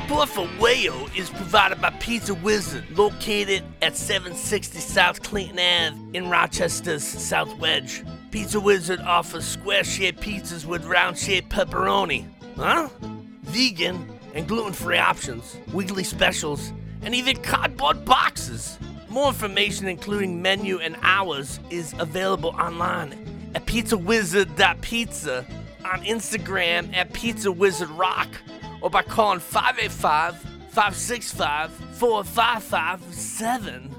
Support for Wayo is provided by Pizza Wizard, located at 760 South Clinton Ave in Rochester's South Wedge. Pizza Wizard offers square-shaped pizzas with round-shaped pepperoni. Huh? Vegan and gluten-free options, weekly specials, and even cardboard boxes. More information, including menu and hours, is available online at pizzawizard.pizza, on Instagram at pizzawizardrock, or by calling 585-565-4557.